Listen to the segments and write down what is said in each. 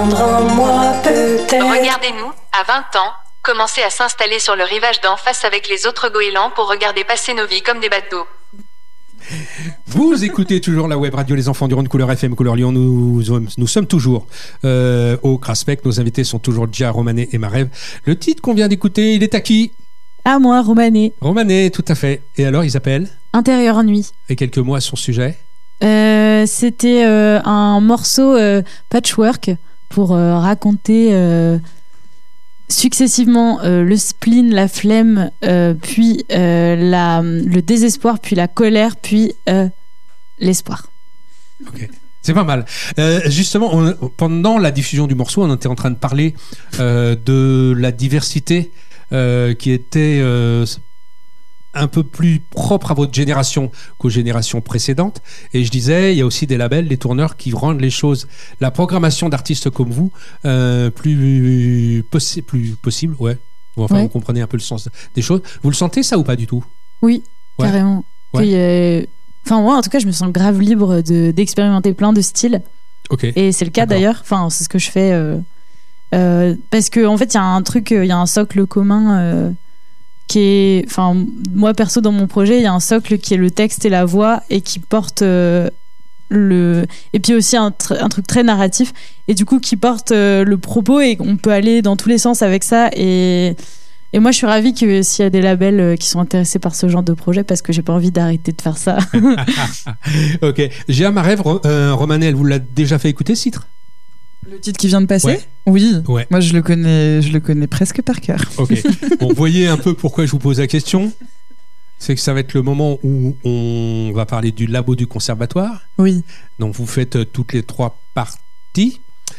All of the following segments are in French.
Moi, peut-être. Regardez-nous, à 20 ans, commencer à s'installer sur le rivage d'en face avec les autres goélands pour regarder passer nos vies comme des bateaux. Vous écoutez toujours la web radio Les Enfants du Rhône, Couleur FM, Couleur Lyon. Nous sommes toujours au Craspec. Nos invités sont toujours Gia, Romané et Marev. Le titre qu'on vient d'écouter, il est à qui ? À moi, Romané. Romané, tout à fait. Et alors, ils appellent ? Intérieure nuit. Et quelques mots à son sujet ? C'était un morceau patchwork pour raconter successivement le spleen, la flemme, puis le désespoir, puis la colère, puis l'espoir. Ok, c'est pas mal. Justement, pendant la diffusion du morceau, on était en train de parler de la diversité qui était un peu plus propre à votre génération qu'aux générations précédentes. Et je disais, il y a aussi des labels, des tourneurs qui rendent les choses, la programmation d'artistes comme vous, plus possible, ouais. Enfin, ouais. Vous comprenez un peu le sens des choses. Vous le sentez, ça, ou pas du tout ? Oui, ouais. Carrément. Ouais. Enfin, moi, en tout cas, je me sens grave libre d'expérimenter plein de styles. Okay. Et c'est le cas d'ailleurs. Enfin, c'est ce que je fais. Parce qu'en fait, il y a un truc, il y a un socle commun qui est, enfin, moi perso dans mon projet, il y a un socle qui est le texte et la voix et qui porte et puis aussi un truc très narratif et du coup qui porte le propos et on peut aller dans tous les sens avec ça et moi je suis ravie que s'il y a des labels qui sont intéressés par ce genre de projet parce que j'ai pas envie d'arrêter de faire ça. Ok, Gia, Marev, Romané, elle vous l'a déjà fait écouter ce titre ? Le titre qui vient de passer ? Ouais. Oui. Ouais. Moi, je le connais presque par cœur. Ok. Bon, vous voyez un peu pourquoi je vous pose la question ? C'est que ça va être le moment où on va parler du labo du conservatoire. Oui. Donc, vous faites toutes les 3 parties.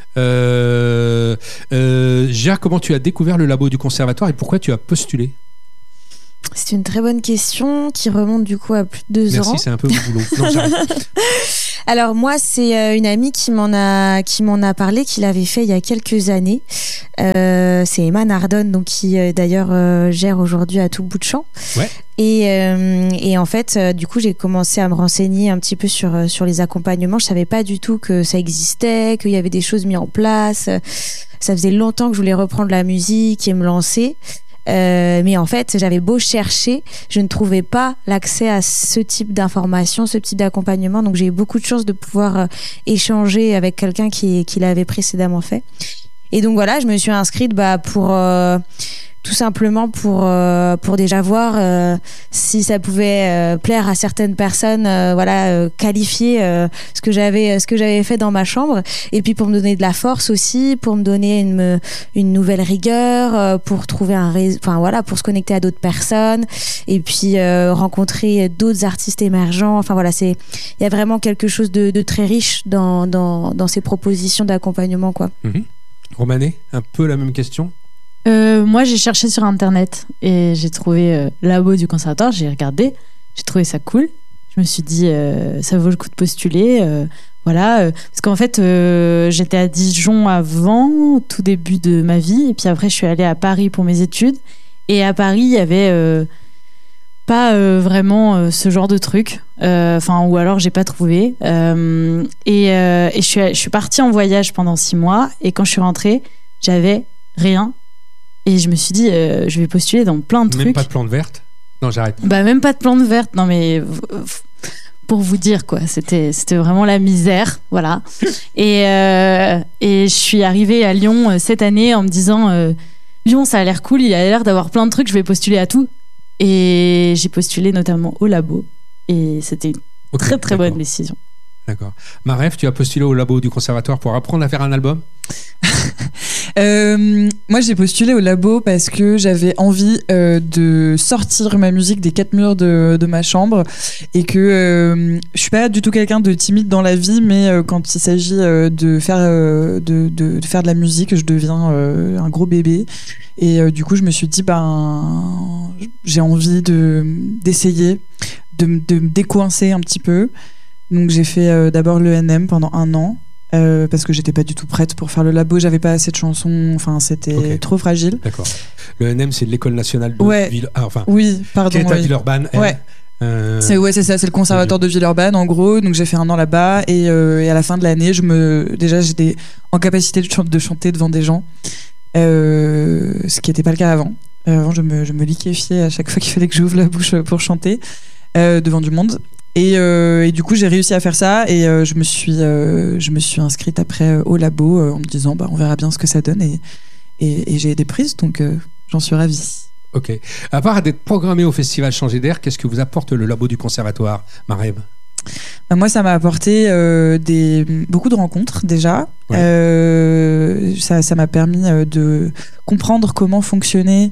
Gia, comment tu as découvert le labo du conservatoire et pourquoi tu as postulé ? C'est une très bonne question qui remonte du coup à plus de 2 ans. Merci, c'est un peu mon boulot. Non, j'arrête. Alors moi, c'est une amie qui m'en a parlé, qu'il avait fait il y a quelques années. C'est Emma Nardone, donc qui d'ailleurs gère aujourd'hui à tout bout de champ. Ouais. Et en fait, du coup, j'ai commencé à me renseigner un petit peu sur les accompagnements. Je savais pas du tout que ça existait, qu'il y avait des choses mises en place. Ça faisait longtemps que je voulais reprendre la musique et me lancer. Mais en fait, j'avais beau chercher, je ne trouvais pas l'accès à ce type d'informations, ce type d'accompagnement. Donc, j'ai eu beaucoup de chance de pouvoir échanger avec quelqu'un qui l'avait précédemment fait. Et donc, voilà, je me suis inscrite pour... tout simplement pour déjà voir si ça pouvait plaire à certaines personnes, qualifier ce que j'avais fait dans ma chambre, et puis pour me donner de la force aussi, pour me donner une nouvelle rigueur, pour trouver pour se connecter à d'autres personnes, et puis rencontrer d'autres artistes émergents. Enfin voilà, il y a vraiment quelque chose de très riche dans ces propositions d'accompagnement, quoi. Mmh. Romané, un peu la même question. Moi, j'ai cherché sur Internet et j'ai trouvé labo du conservatoire. J'ai regardé, j'ai trouvé ça cool. Je me suis dit, ça vaut le coup de postuler. Parce qu'en fait, j'étais à Dijon avant, tout début de ma vie. Et puis après, je suis allée à Paris pour mes études. Et à Paris, il y avait pas vraiment ce genre de truc. Ou alors, j'ai pas trouvé. Et je suis partie en voyage pendant 6 mois. Et quand je suis rentrée, j'avais rien. Et je me suis dit, je vais postuler dans plein de trucs. Même pas de plante verte ? Non, j'arrête. Même pas de plante verte. Non, mais pour vous dire, quoi, c'était vraiment la misère. Voilà. Et je suis arrivée à Lyon cette année en me disant, Lyon, ça a l'air cool, il a l'air d'avoir plein de trucs, je vais postuler à tout. Et j'ai postulé notamment au labo. Et c'était une très bonne décision. D'accord. Marev, tu as postulé au labo du conservatoire pour apprendre à faire un album ? Moi, j'ai postulé au labo parce que j'avais envie de sortir ma musique des 4 murs de ma chambre et que je suis pas du tout quelqu'un de timide dans la vie, mais quand il s'agit de faire de la musique, je deviens un gros bébé. Et du coup, je me suis dit, j'ai envie d'essayer de me décoincer un petit peu. Donc j'ai fait d'abord l'ENM pendant 1 an. Parce que j'étais pas du tout prête pour faire le labo, j'avais pas assez de chansons, enfin c'était trop fragile. D'accord. Le NM, c'est l'École nationale de Ville, oui, pardon, qui est à Villeurbanne. Ouais. C'est ça, c'est le conservatoire de Villeurbanne en gros. Donc j'ai fait 1 an là-bas et à la fin de l'année, j'étais en capacité de chanter devant des gens, ce qui n'était pas le cas avant. Avant, je me liquéfiais à chaque fois qu'il fallait que j'ouvre la bouche pour chanter devant du monde. Et du coup, j'ai réussi à faire ça et je me suis inscrite après au labo en me disant on verra bien ce que ça donne et j'ai été prise, donc j'en suis ravie. Ok. À part d'être programmé au festival Changer d'air, qu'est-ce que vous apporte le labo du conservatoire, Marève? Moi, ça m'a apporté beaucoup de rencontres déjà. Ouais. Ça m'a permis de comprendre comment fonctionnait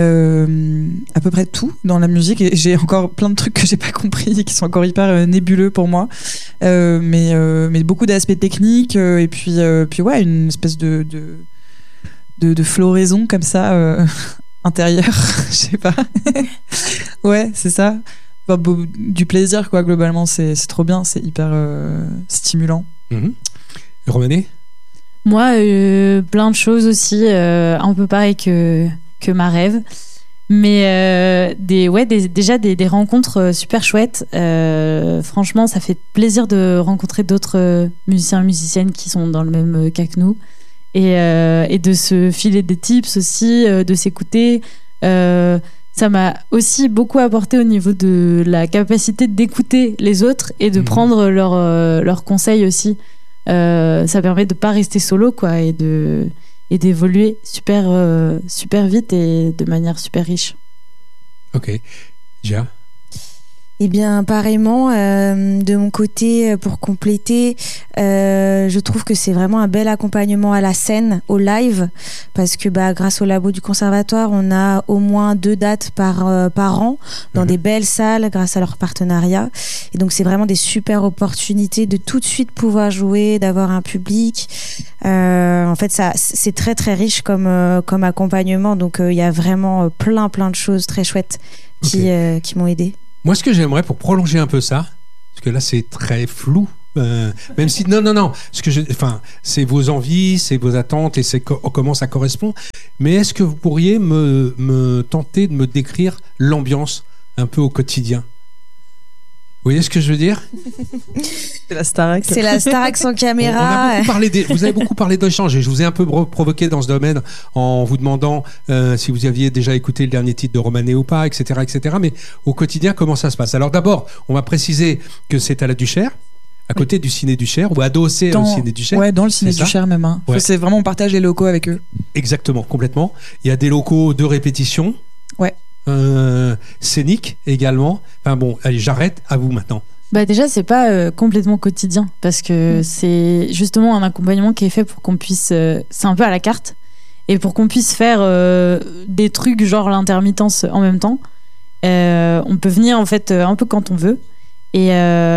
à peu près tout dans la musique. Et j'ai encore plein de trucs que j'ai pas compris et qui sont encore hyper nébuleux pour moi. Mais beaucoup d'aspects techniques et puis ouais, une espèce de floraison comme ça intérieure. Je sais pas. Ouais, c'est ça. Du plaisir quoi, globalement c'est trop bien, c'est hyper stimulant. Romané? Moi plein de choses aussi, un peu pareil que Marève, mais déjà des rencontres super chouettes. Franchement ça fait plaisir de rencontrer d'autres musiciens et musiciennes qui sont dans le même cas que nous et de se filer des tips aussi, de s'écouter. Ça m'a aussi beaucoup apporté au niveau de la capacité d'écouter les autres et de prendre leurs conseils aussi. Ça permet de pas rester solo quoi, et d'évoluer super vite et de manière super riche. Ok. Gia? Eh bien, pareillement, de mon côté, pour compléter, je trouve que c'est vraiment un bel accompagnement à la scène, au live, parce que grâce au labo du conservatoire, on a au moins 2 dates par an dans des belles salles grâce à leur partenariat. Et donc, c'est vraiment des super opportunités de tout de suite pouvoir jouer, d'avoir un public. En fait, c'est très, très riche comme accompagnement. Donc, il y a vraiment plein de choses très chouettes qui m'ont aidé. Moi, ce que j'aimerais pour prolonger un peu ça, parce que là, c'est très flou, même si non, c'est vos envies, c'est vos attentes et c'est comment ça correspond. Mais est-ce que vous pourriez me tenter de me décrire l'ambiance un peu au quotidien? Vous voyez ce que je veux dire? C'est la Starac. C'est la Starac sans caméra. Vous avez beaucoup parlé d'échanges et je vous ai un peu provoqué dans ce domaine en vous demandant si vous aviez déjà écouté le dernier titre de Romané ou pas, etc., etc. Mais au quotidien, comment ça se passe? Alors d'abord, on va préciser que c'est à la Duchère, à côté du Ciné Duchère ou adossé au Ciné Duchère. Ouais, dans le Ciné Duchère même. Hein. Ouais. C'est vraiment, on partage les locaux avec eux. Exactement, complètement. Il y a des locaux de répétition. Ouais. Scénique également. Enfin bon, allez, j'arrête, à vous maintenant. Déjà, c'est pas complètement quotidien parce que c'est justement un accompagnement qui est fait pour qu'on puisse. C'est un peu à la carte et pour qu'on puisse faire des trucs genre l'intermittence en même temps. On peut venir en fait un peu quand on veut et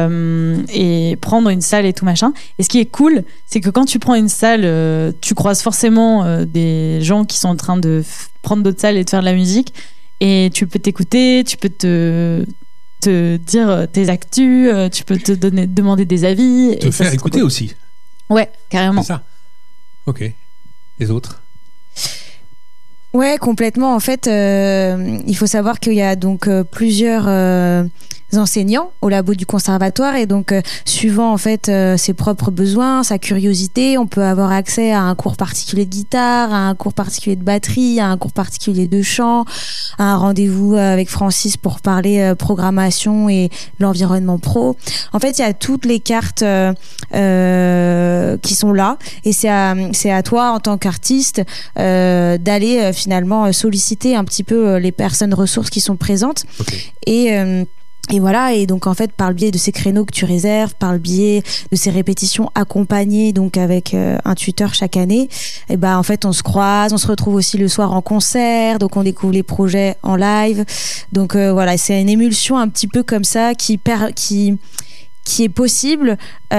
prendre une salle et tout machin. Et ce qui est cool, c'est que quand tu prends une salle, tu croises forcément des gens qui sont en train de prendre d'autres salles et de faire de la musique. Et tu peux t'écouter, tu peux te dire tes actus, tu peux demander des avis. Te faire écouter aussi. Ouais, carrément. C'est ça. Ok. Les autres? Ouais, complètement. En fait, il faut savoir qu'il y a donc plusieurs enseignants au labo du conservatoire et donc suivant en fait ses propres besoins, sa curiosité, on peut avoir accès à un cours particulier de guitare, à un cours particulier de batterie, à un cours particulier de chant, à un rendez-vous avec Francis pour parler programmation et l'environnement pro. En fait, il y a toutes les cartes qui sont là et c'est à toi en tant qu'artiste d'aller finalement solliciter un petit peu les personnes ressources qui sont présentes. Okay. Et voilà, et donc en fait par le biais de ces créneaux que tu réserves, par le biais de ces répétitions accompagnées donc avec un tuteur chaque année, et en fait on se croise, on se retrouve aussi le soir en concert, donc on découvre les projets en live. Donc voilà, c'est une émulsion un petit peu comme ça qui est possible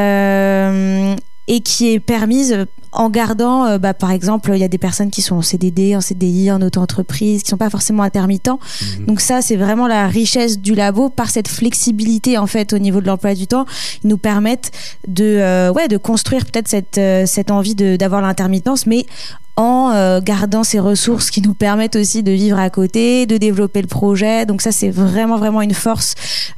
et qui est permise en gardant, par exemple, il y a des personnes qui sont en CDD, en CDI, en auto-entreprise, qui sont pas forcément intermittents. Donc ça, c'est vraiment la richesse du labo par cette flexibilité en fait au niveau de l'emploi du temps. Ils nous permettent de construire peut-être cette envie d'avoir l'intermittence, mais en gardant ces ressources qui nous permettent aussi de vivre à côté, de développer le projet. Donc ça, c'est vraiment une force.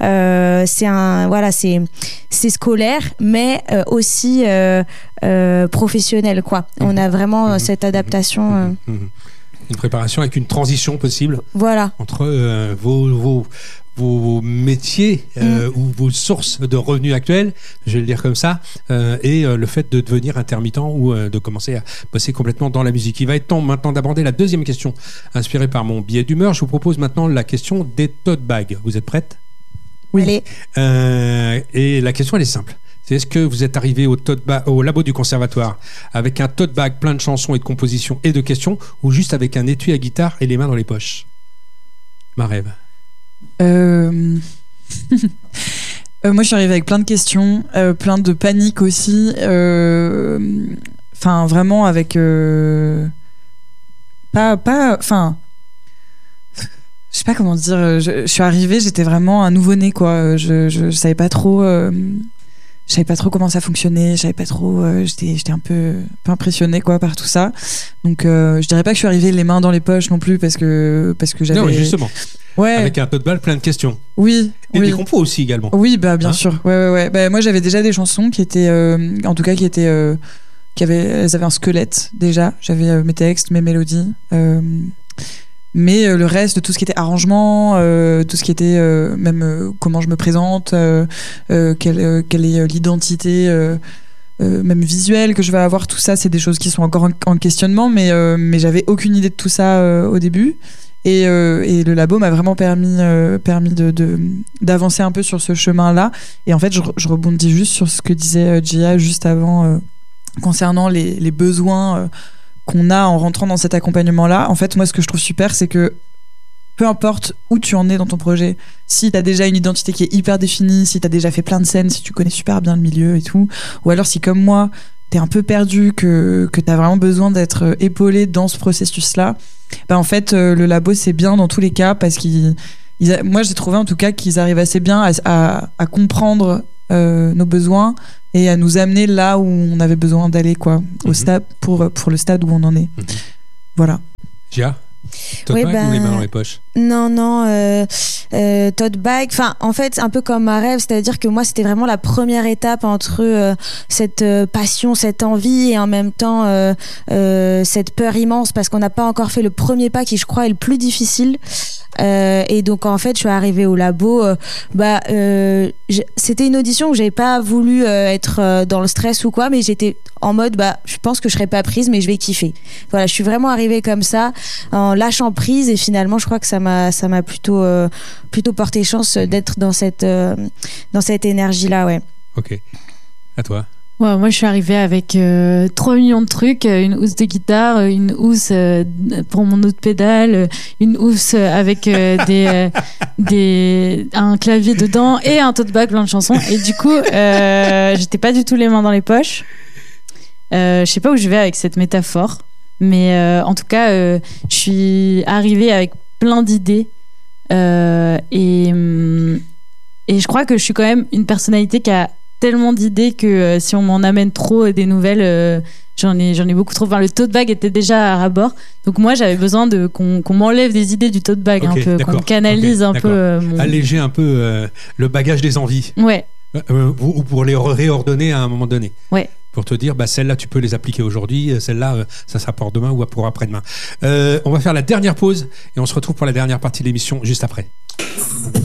C'est scolaire, mais aussi professionnel, quoi. On a vraiment cette adaptation. Une préparation avec une transition possible. Voilà. Entre vos métiers ou vos sources de revenus actuels, je vais le dire comme ça, et le fait de devenir intermittent ou de commencer à bosser complètement dans la musique. Il va être temps maintenant d'aborder la deuxième question inspirée par mon billet d'humeur. Je vous propose maintenant la question des tote bags. Vous êtes prêtes ? Oui. Allez. Et la question, elle est simple. C'est est-ce que vous êtes arrivé au labo du conservatoire avec un tote bag plein de chansons et de compositions et de questions, ou juste avec un étui à guitare et les mains dans les poches ? Ma rêve. Moi, je suis arrivée avec plein de questions, plein de panique aussi. Enfin, vraiment avec enfin, je sais pas comment dire. Je suis arrivée, j'étais vraiment un nouveau-né, quoi. Je savais pas trop. Je savais pas trop comment ça fonctionnait, je savais pas trop, j'étais un peu impressionnée, quoi, par tout ça. Donc je dirais pas que je suis arrivée les mains dans les poches non plus parce que j'avais. Non, justement. Ouais. Avec un tote bag plein de questions. Oui. Et des compos aussi également. Oui, bah bien sûr. Ouais. Bah, moi j'avais déjà des chansons qui étaient, elles avaient un squelette déjà. J'avais mes textes, mes mélodies. Mais le reste de tout ce qui était arrangement, tout ce qui était même comment je me présente, quelle est l'identité même visuelle que je vais avoir, tout ça, c'est des choses qui sont encore en questionnement, mais j'avais aucune idée de tout ça au début. Et le labo m'a vraiment permis d'avancer un peu sur ce chemin-là. Et en fait, je rebondis juste sur ce que disait Gia juste avant concernant les besoins qu'on a en rentrant dans cet accompagnement-là. En fait, moi, ce que je trouve super, c'est que peu importe où tu en es dans ton projet, si tu as déjà une identité qui est hyper définie, si tu as déjà fait plein de scènes, si tu connais super bien le milieu et tout, ou alors si, comme moi, tu es un peu perdu, que tu as vraiment besoin d'être épaulé dans ce processus-là, bah en fait, le labo, c'est bien dans tous les cas, parce moi, j'ai trouvé en tout cas qu'ils arrivent assez bien à comprendre nos besoins et à nous amener là où on avait besoin d'aller, quoi, au stade, pour le stade où on en est. Voilà. Gia, tote bag ou les mains dans les poches ? Non, tote bag. Enfin, en fait, un peu comme ma rêve, c'est-à-dire que moi, c'était vraiment la première étape entre cette passion, cette envie et en même temps cette peur immense parce qu'on n'a pas encore fait le premier pas qui, je crois, est le plus difficile. Et donc, en fait, je suis arrivée au labo. C'était une audition où j'avais pas voulu être dans le stress ou quoi, mais j'étais en mode, je pense que je serais pas prise, mais je vais kiffer. Voilà, je suis vraiment arrivée comme ça, en lâchant prise, et finalement, je crois que ça m'a plutôt porté chance d'être dans cette énergie-là, ouais. Ok. À toi. Ouais, moi, je suis arrivée avec 3 millions de trucs, une housse de guitare, une housse pour mon autre pédale, une housse avec un clavier dedans et un tote bag plein de chansons. Et du coup, j'étais pas du tout les mains dans les poches. Je sais pas où je vais avec cette métaphore, mais en tout cas, je suis arrivée avec plein d'idées et je crois que je suis quand même une personnalité qui a tellement d'idées que si on m'en amène trop des nouvelles, j'en ai beaucoup trop. Enfin, le tote bag était déjà à ras-bord, donc moi j'avais besoin qu'on m'enlève des idées du tote bag, un peu, qu'on canalise un peu alléger un peu le bagage des envies. Ouais. Ou pour les réordonner à un moment donné. Ouais. Pour te dire, celle-là tu peux les appliquer aujourd'hui, celle-là ça sera pour demain ou pour après-demain. On va faire la dernière pause et on se retrouve pour la dernière partie de l'émission juste après.